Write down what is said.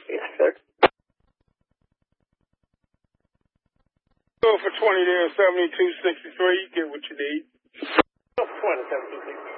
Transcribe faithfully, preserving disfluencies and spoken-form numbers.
Yes, sir. Go for twenty there, seventy-two sixty-three. Get what you need. Go for twenty, seventy-two sixty-three.